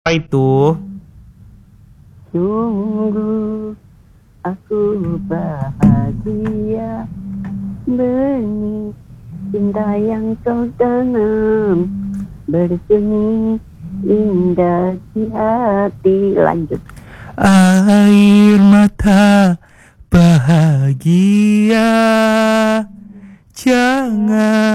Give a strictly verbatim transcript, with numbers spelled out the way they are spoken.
Apa itu? Sungguh aku bahagia benih cinta yang kau tanam bersemi indah di hati. Lanjut. Air